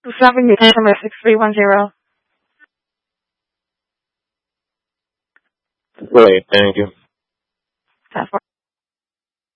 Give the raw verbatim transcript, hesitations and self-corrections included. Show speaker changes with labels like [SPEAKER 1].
[SPEAKER 1] Receiving the customer six three one zero.
[SPEAKER 2] Great, thank you.
[SPEAKER 1] Passport.